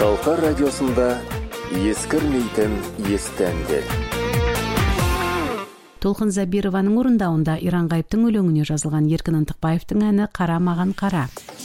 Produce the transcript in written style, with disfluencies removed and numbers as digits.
Шалқар радиосында ескірмейтін есті әндер. Толқын Забированың орындауында Иранғайыптың өлеңіне жазылған Еркін Ынтықбаевтың әні «Қара маған қара».